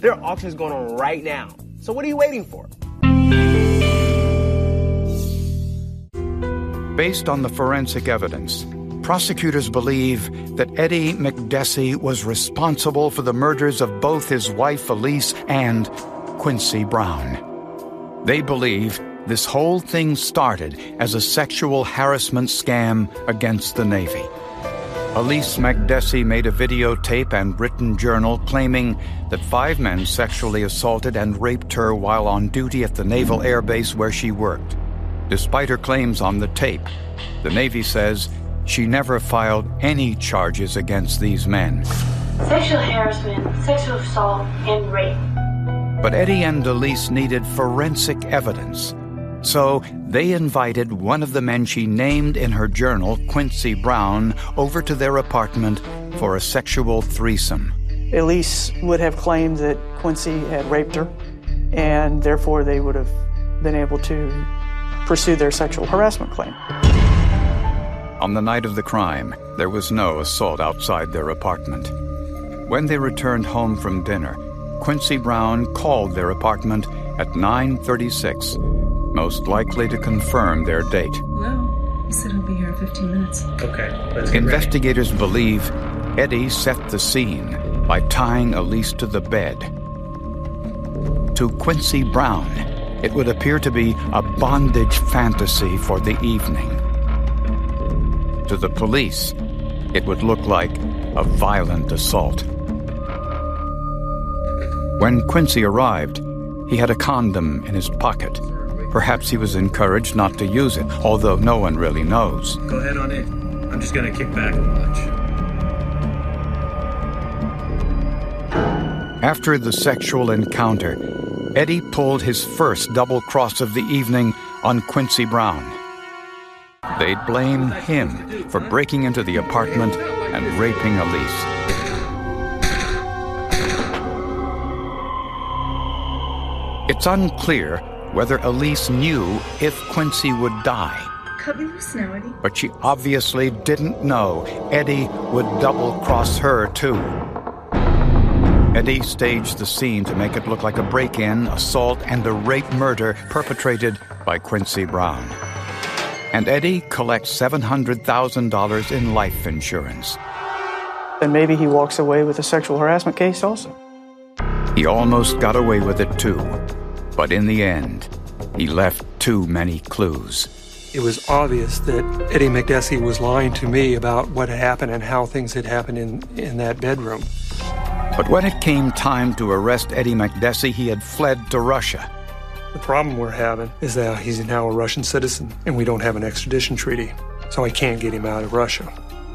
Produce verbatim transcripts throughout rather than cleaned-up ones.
There are auctions going on right now. So what are you waiting for? Based on the forensic evidence, prosecutors believe that Eddie McDessie was responsible for the murders of both his wife Elise and Quincy Brown. They believe this whole thing started as a sexual harassment scam against the Navy. Elise McDessie made a videotape and written journal claiming that five men sexually assaulted and raped her while on duty at the Naval Air Base where she worked. Despite her claims on the tape, the Navy says she never filed any charges against these men. Sexual harassment, sexual assault, and rape. But Eddie and Elise needed forensic evidence. So they invited one of the men she named in her journal, Quincy Brown, over to their apartment for a sexual threesome. Elise would have claimed that Quincy had raped her, and therefore they would have been able to pursue their sexual harassment claim. On the night of the crime, there was no assault outside their apartment. When they returned home from dinner, Quincy Brown called their apartment at nine thirty-six, most likely to confirm their date. Hello. He said he'll be here in fifteen minutes. Okay, let's get Investigators ready. Believe Eddie set the scene by tying Elise to the bed. To Quincy Brown, it would appear to be a bondage fantasy for the evening. To the police, it would look like a violent assault. When Quincy arrived, he had a condom in his pocket. Perhaps he was encouraged not to use it, although no one really knows. Go ahead on in. I'm just going to kick back and watch. After the sexual encounter, Eddie pulled his first double cross of the evening on Quincy Brown. They'd blame him for breaking into the apartment and raping Elise. It's unclear whether Elise knew if Quincy would die. Cut me loose now, Eddie. But she obviously didn't know Eddie would double-cross her, too. Eddie staged the scene to make it look like a break-in, assault, and a rape murder perpetrated by Quincy Brown. And Eddie collects seven hundred thousand dollars in life insurance. And maybe he walks away with a sexual harassment case also. He almost got away with it, too. But in the end, he left too many clues. It was obvious that Eddie McDessie was lying to me about what had happened and how things had happened in, in that bedroom. But when it came time to arrest Eddie McDessie, he had fled to Russia. The problem we're having is that he's now a Russian citizen, and we don't have an extradition treaty, so I can't get him out of Russia.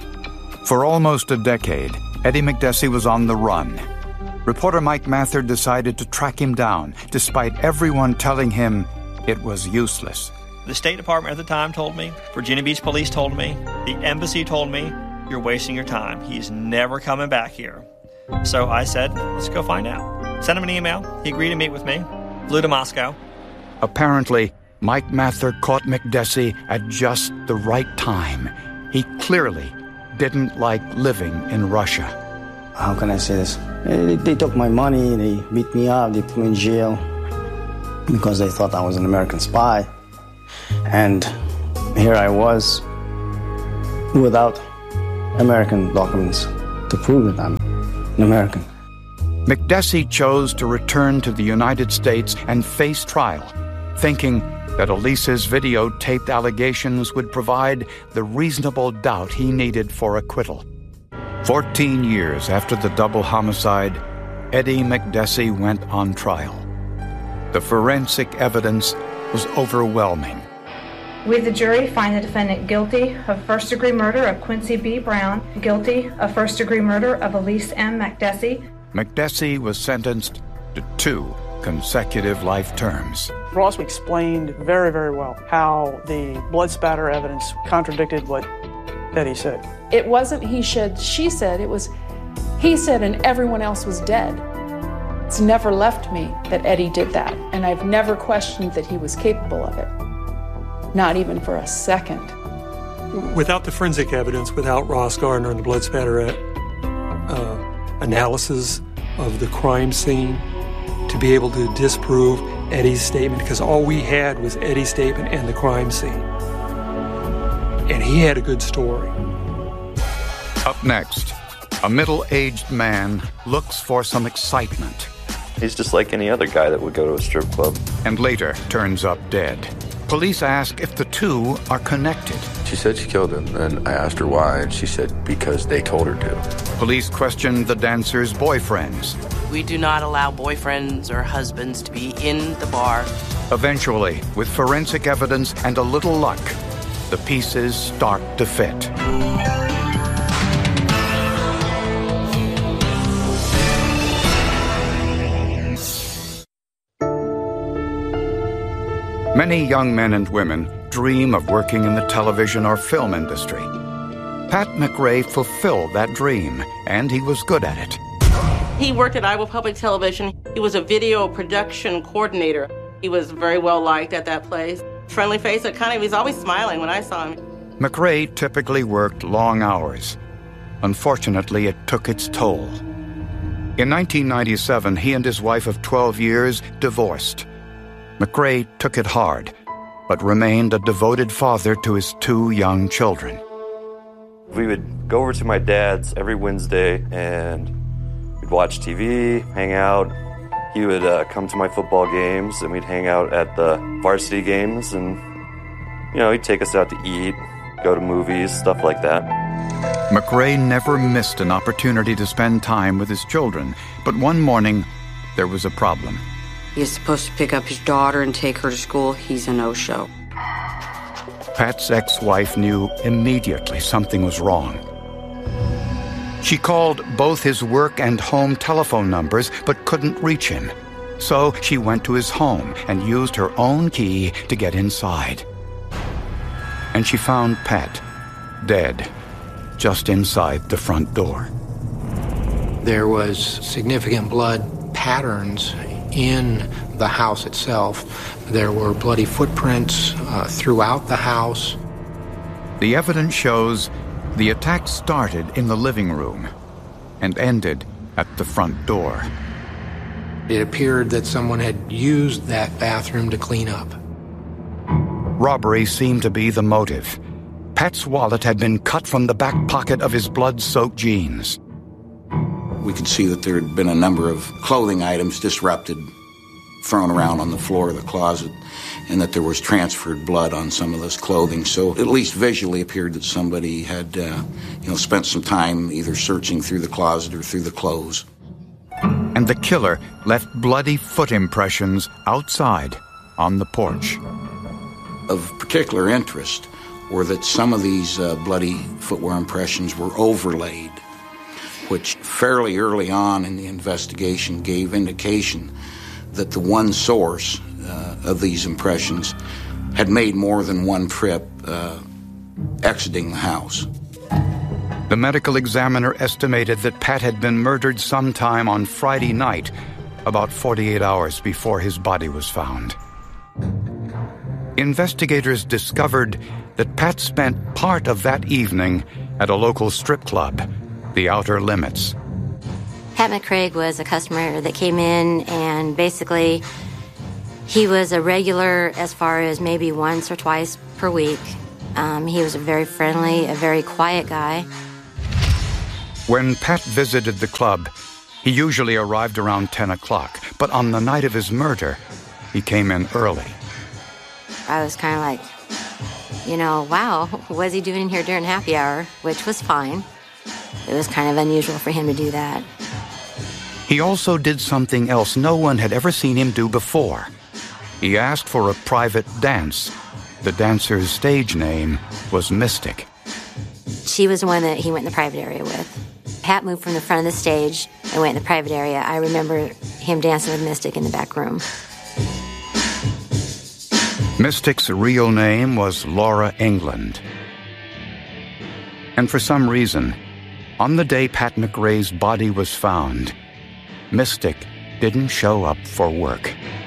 For almost a decade, Eddie McDessie was on the run. Reporter Mike Mather decided to track him down, despite everyone telling him it was useless. The State Department at the time told me, Virginia Beach Police told me, the embassy told me, you're wasting your time. He's never coming back here. So I said, let's go find out. Sent him an email. He agreed to meet with me. Flew to Moscow. Apparently, Mike Mather caught McDessie at just the right time. He clearly didn't like living in Russia. How can I say this? They, they took my money, they beat me up, they put me in jail because they thought I was an American spy. And here I was without American documents to prove that I'm an American. McDessie chose to return to the United States and face trial, thinking that Elise's videotaped allegations would provide the reasonable doubt he needed for acquittal. Fourteen years after the double homicide, Eddie McDessie went on trial. The forensic evidence was overwhelming. We, the jury, find the defendant guilty of first-degree murder of Quincy B. Brown, guilty of first-degree murder of Elise M. McDessie. McDessie was sentenced to two consecutive life terms. Ross explained very, very well how the blood spatter evidence contradicted what Eddie said. It wasn't he said, she said, it was he said and everyone else was dead. It's never left me that Eddie did that, and I've never questioned that he was capable of it. Not even for a second. Without the forensic evidence, without Ross Gardner and the blood spatter uh, analysis of the crime scene, to be able to disprove Eddie's statement, because all we had was Eddie's statement and the crime scene. And he had a good story. Up next, a middle-aged man looks for some excitement. He's just like any other guy that would go to a strip club. And later turns up dead. Police ask if the two are connected. She said she killed him, and I asked her why, and she said because they told her to. Police questioned the dancer's boyfriends. We do not allow boyfriends or husbands to be in the bar. Eventually, with forensic evidence and a little luck, the pieces start to fit. Many young men and women dream of working in the television or film industry. Pat McRae fulfilled that dream, and he was good at it. He worked at Iowa Public Television. He was a video production coordinator. He was very well liked at that place. Friendly face, it kind of, he was always smiling when I saw him. McRae typically worked long hours. Unfortunately, it took its toll. In nineteen ninety-seven, he and his wife of twelve years divorced. McRae took it hard, but remained a devoted father to his two young children. We would go over to my dad's every Wednesday, and we'd watch T V, hang out. He would uh, come to my football games, and we'd hang out at the varsity games, and, you know, he'd take us out to eat, go to movies, stuff like that. McRae never missed an opportunity to spend time with his children, but one morning, there was a problem. He is supposed to pick up his daughter and take her to school. He's a no-show. Pat's ex-wife knew immediately something was wrong. She called both his work and home telephone numbers, but couldn't reach him. So she went to his home and used her own key to get inside. And she found Pat, dead, just inside the front door. There was significant blood patterns in the house itself. There were bloody footprints uh, throughout the house. The evidence shows the attack started in the living room and ended at the front door. It appeared that someone had used that bathroom to clean up. Robbery seemed to be the motive. Pat's wallet had been cut from the back pocket of his blood-soaked jeans. We could see that there had been a number of clothing items disrupted, thrown around on the floor of the closet, and that there was transferred blood on some of this clothing. So at least visually appeared that somebody had, uh, you know, spent some time either searching through the closet or through the clothes. And the killer left bloody foot impressions outside on the porch. Of particular interest were that some of these uh, bloody footwear impressions were overlaid, which fairly early on in the investigation gave indication that the one source uh, of these impressions had made more than one trip uh, exiting the house. The medical examiner estimated that Pat had been murdered sometime on Friday night, about forty-eight hours before his body was found. Investigators discovered that Pat spent part of that evening at a local strip club, the Outer Limits. Pat McCrae was a customer that came in, and basically he was a regular as far as maybe once or twice per week. Um, he was a very friendly, a very quiet guy. When Pat visited the club, he usually arrived around ten o'clock, but on the night of his murder, he came in early. I was kind of like, you know, wow, what's he doing in here during happy hour, which was fine. It was kind of unusual for him to do that. He also did something else no one had ever seen him do before. He asked for a private dance. The dancer's stage name was Mystic. She was the one that he went in the private area with. Pat moved from the front of the stage and went in the private area. I remember him dancing with Mystic in the back room. Mystic's real name was Laura England. And for some reason, on the day Pat McRae's body was found, Mystic didn't show up for work.